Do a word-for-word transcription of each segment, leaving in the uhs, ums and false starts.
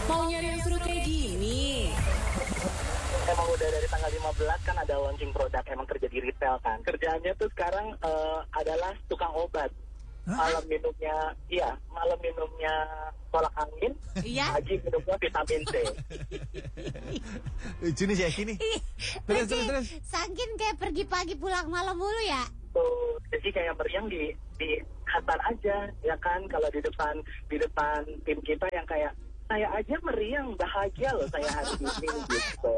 Mau nyari yang seru kayak gini? Emang udah dari tanggal lima belas kan ada launching produk, emang kerja di retail kan. Kerjaannya tuh sekarang uh, adalah tukang obat. Malam minumnya, iya, malam minumnya tolak angin, Iya. pagi minumnya vitamin C. Lucu nih si Eki nih. Terus, terus, terus. Saking kayak pergi pagi pulang malam mulu ya. Tuh, jadi kayak meriang di di kantor aja, ya kan? Kalau di depan di depan tim kita yang kayak saya aja meriang, bahagia loh saya hari ini gitu.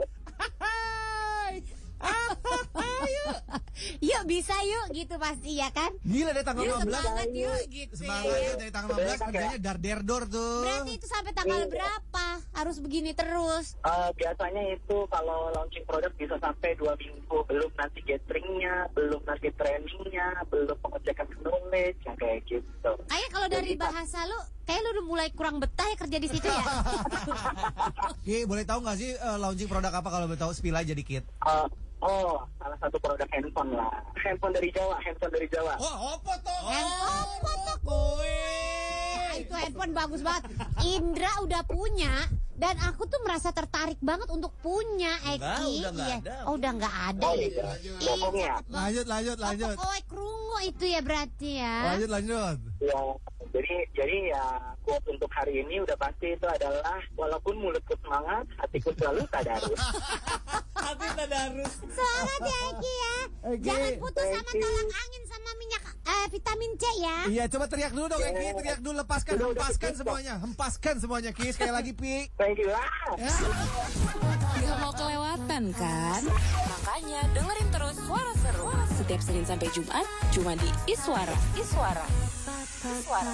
Yuk bisa yuk gitu pasti ya kan. Gila deh tanggal Yuk lima belas. semangat yuk gitu Semangat ya. ya, dari tanggal lima belas kerjanya dar der dor tuh. Berarti itu sampai tanggal Iya. berapa harus begini terus? Uh, biasanya itu kalau launching produk bisa sampai dua minggu, belum nanti gatheringnya, belum nanti trainingnya, belum pengecekan knowledge, yang kayak gitu. Ayah kalau dari Jadi, bahasa lu, kayak lu udah mulai kurang betah ya kerja di situ ya. Ki, boleh tahu nggak sih uh, launching produk apa kalau boleh tahu spill aja dikit. Uh, oh, salah satu produk handphone lah. Handphone dari Jawa, handphone dari Jawa. Oh, apa tuh? Handphone apa tuh kue? Nah, itu handphone bagus banget. Indra udah punya dan aku tuh merasa tertarik banget untuk punya Eki. Enggak, udah nggak Iya. ada. Oh, udah nggak ada. Oh, ya. iya. Ih, Bohong ya? cakep banget. Lanjut, lanjut, lanjut. Oh, kowe krungu itu ya berarti ya. Lanjut, lanjut. Ya, jadi jadi ya quote untuk hari ini udah pasti itu adalah walaupun mulutku semangat, hatiku selalu tadarus. Tapi tadarus. Semangat ya Eki ya. Oke. Jangan putus sama Thank you. tolak angin sama minyak eh, vitamin C ya. Iya, coba teriak dulu dong, Eki. Teriak dulu, lepaskan, Udah, udah, hempaskan udah. semuanya. Hempaskan semuanya, Ki. Sekali lagi, Pi. Thank you lah. Gak mau kelewatan kan? Makanya dengerin terus Suara Seru setiap Senin sampai Jumat cuma di Iswara. Iswara. Iswara.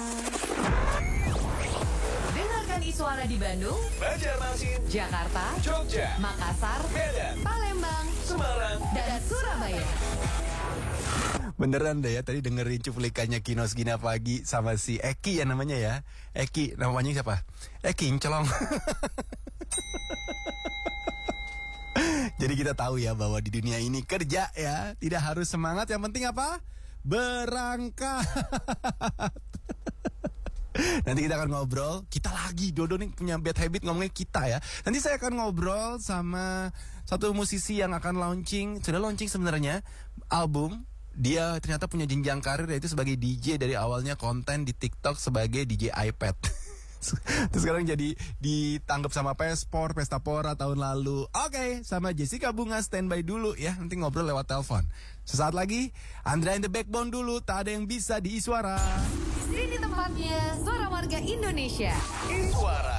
Dengarkan Iswara di Bandung, Banjarmasin, Jakarta, Jogja, Makassar, Medan, Palembang, Semarang. dan Surabaya. Beneran deh ya, tadi dengerin cuplikannya Kinos Gina Pagi sama si Eki ya namanya ya. Eki, namanya siapa? Eki Incelong. Jadi kita tahu ya bahwa di dunia ini kerja ya tidak harus semangat, yang penting apa? Berangkat. Nanti kita akan ngobrol. Kita lagi, Dodo nih punya bad habit ngomongnya kita ya. Nanti saya akan ngobrol sama satu musisi yang akan launching, sudah launching sebenarnya album. Dia ternyata punya jenjang karir, yaitu sebagai D J dari awalnya konten di TikTok sebagai D J iPad. Terus sekarang jadi ditanggap sama Pespor, Pesta Pora tahun lalu. Oke, sama Jessica Bunga standby dulu ya. Nanti ngobrol lewat telepon. Sesaat lagi, Andra and the Backbone dulu. Tak ada yang bisa di Iswara. Di sini tempatnya Suara Warga Indonesia. Iswara.